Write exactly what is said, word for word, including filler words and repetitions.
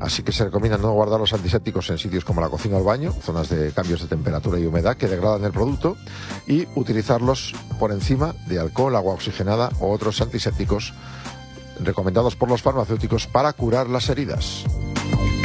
Así que se recomienda no guardar los antisépticos en sitios como la cocina o el baño, zonas de cambios de temperatura y humedad que degradan el producto, y utilizarlos por encima de alcohol, agua oxigenada o otros antisépticos recomendados por los farmacéuticos para curar las heridas.